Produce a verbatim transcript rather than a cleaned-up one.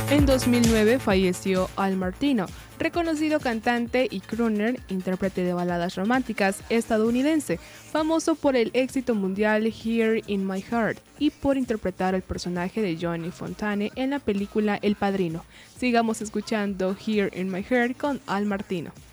En dos mil nueve falleció Al Martino, reconocido cantante y crooner, intérprete de baladas románticas estadounidense, famoso por el éxito mundial Here in My Heart y por interpretar el personaje de Johnny Fontane en la película El Padrino. Sigamos escuchando Here in My Heart con Al Martino.